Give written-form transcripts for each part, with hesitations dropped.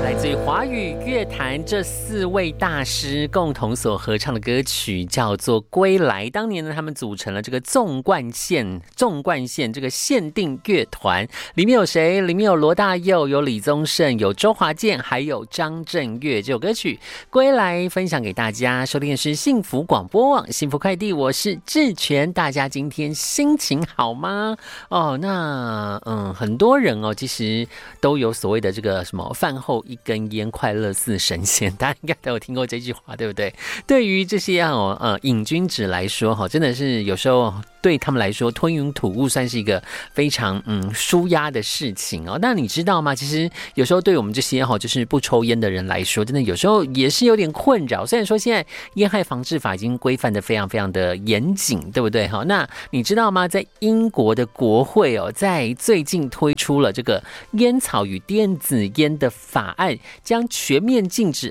来自于华语乐坛这4位大师共同所合唱的歌曲叫做《归来》。当年呢，他们组成了这个纵贯线这个限定乐团，里面有谁？里面有罗大佑，有李宗盛，有周华健，还有张震岳。这首歌曲《归来》分享给大家，收听的是幸福广播网幸福快递，我是志全。大家今天心情好吗？很多人其实都有所谓的这个什么饭后一根烟，快乐似神仙，大家应该都有听过这句话，对不对？对于这些瘾君子来说，真的是有时候对他们来说，吞云吐雾算是一个非常舒压的事情哦。那你知道吗？其实有时候对我们这些就是不抽烟的人来说，真的有时候也是有点困扰。虽然说现在烟害防治法已经规范的非常非常的严谨，对不对？那你知道吗？在英国的国会在最近推出了这个烟草与电子烟的法案，将全面禁止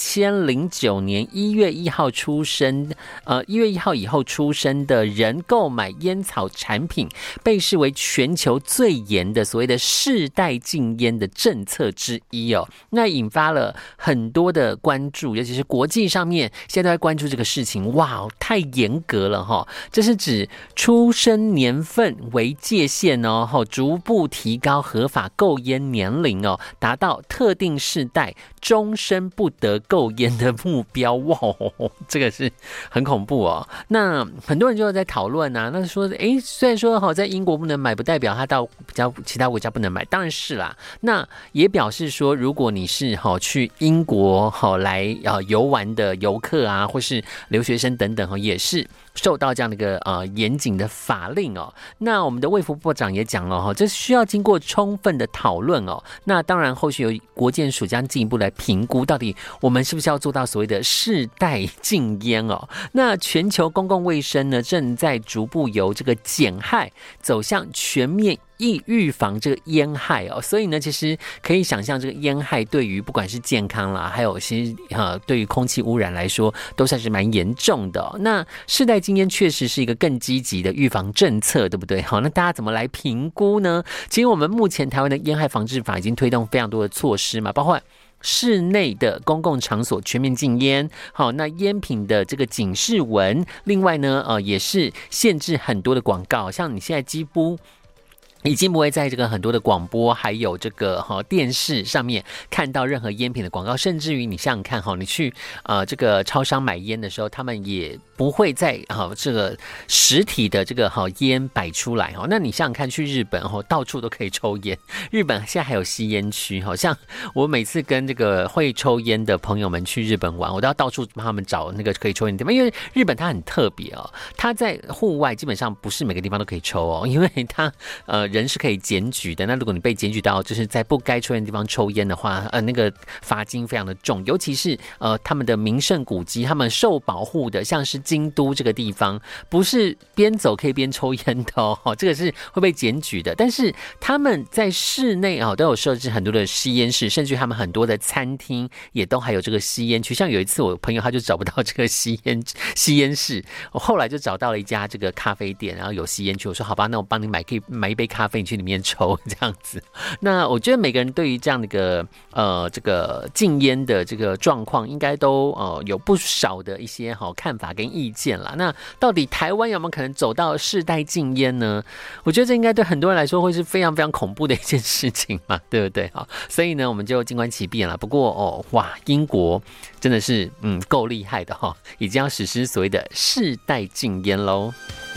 2009年1月1号出生1月1号以后出生的人购买烟草产品，被视为全球最严的所谓的世代禁烟的政策之一哦。那引发了很多的关注，尤其是国际上面现在都在关注这个事情。哇，太严格了哈！这是指出生年份为界限逐步提高合法购烟年龄达到特定世代终身不得购烟的目标。哇，这个是很恐怖哦。那很多人就在讨论啊，那说虽然说在英国不能买，不代表他到其他国家不能买，当然是啦。那也表示说，如果你是去英国来游玩的游客啊，或是留学生等等也是受到这样的一个严谨的法令哦。那我们的卫福部长也讲了这需要经过充分的讨论哦。那当然后续有国健署将进一步来评估，到底我们是不是要做到所谓的世代禁烟哦。那全球公共卫生呢，正在逐步由这个减害走向全面预防这个烟害哦。所以呢，其实可以想象这个烟害对于不管是健康啦，还有其实对于空气污染来说，都算是蛮严重的那世代禁烟确实是一个更积极的预防政策，对不对？好，那大家怎么来评估呢？其实我们目前台湾的烟害防治法已经推动非常多的措施嘛，包括室内的公共场所全面禁烟，好，那烟品的这个警示文，另外呢，也是限制很多的广告，像你现在几乎已经不会在这个很多的广播还有这个电视上面看到任何烟品的广告，甚至于你想想看你去这个超商买烟的时候，他们也不会在这个实体的这个烟摆出来那你想想看，去日本到处都可以抽烟，日本现在还有吸烟区像我每次跟这个会抽烟的朋友们去日本玩，我都要到处帮他们找那个可以抽烟的地方，因为日本它很特别它在户外基本上不是每个地方都可以抽因为它人是可以检举的。那如果你被检举到就是在不该抽烟的地方抽烟的话，那个罚金非常的重，尤其是他们的名胜古迹，他们受保护的，像是京都这个地方，不是边走可以边抽烟的这个是会被检举的。但是他们在室内都有设置很多的吸烟室，甚至他们很多的餐厅也都还有这个吸烟区。像有一次我朋友他就找不到这个吸烟室，我后来就找到了一家这个咖啡店，然后有吸烟区，我说好吧，那我帮你可以买一杯咖啡，你去里面抽这样子。那我觉得每个人对于这样的一个这个禁烟的这个状况，应该都有不少的一些看法跟意见啦。那到底台湾有没有可能走到世代禁烟呢？我觉得这应该对很多人来说会是非常非常恐怖的一件事情嘛，对不对？所以呢，我们就静观其变了。不过哇，英国真的是够厉害的已经要实施所谓的世代禁烟喽。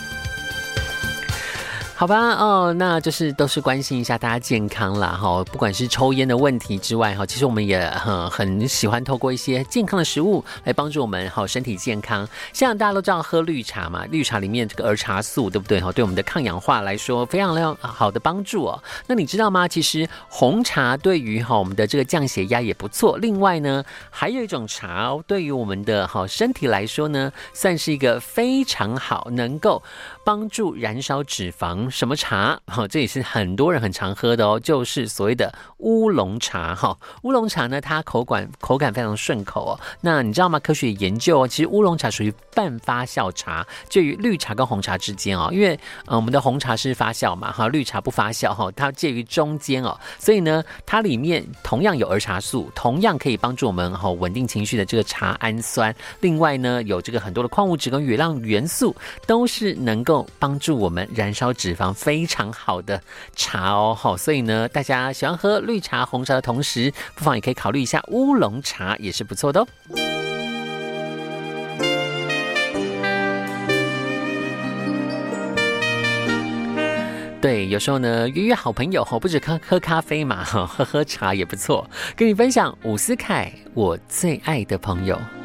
好吧那就是都是关心一下大家健康啦不管是抽烟的问题之外其实我们也很喜欢透过一些健康的食物来帮助我们身体健康。像大家都知道喝绿茶嘛，绿茶里面这个儿茶素，对不对对我们的抗氧化来说非常好的帮助那你知道吗？其实红茶对于我们的这个降血压也不错。另外呢，还有一种茶对于我们的身体来说呢，算是一个非常好能够帮助燃烧脂肪什么茶？这也是很多人很常喝的哦，就是所谓的乌龙茶哈。乌龙茶呢，它口感非常顺口哦。那你知道吗？科学研究哦，其实乌龙茶属于半发酵茶，介于绿茶跟红茶之间哦。因为我们的红茶是发酵嘛，哈，绿茶不发酵哈，它介于中间哦。所以呢，它里面同样有儿茶素，同样可以帮助我们稳定情绪的这个茶氨酸。另外呢，有这个很多的矿物质跟微量元素，都是能够帮助我们燃烧脂肪非常好的茶哦。所以呢，大家喜欢喝绿茶、红茶的同时，不妨也可以考虑一下乌龙茶，也是不错的哦。对，有时候呢，约好朋友不止喝咖啡嘛，喝茶也不错。跟你分享伍思凯，我最爱的朋友。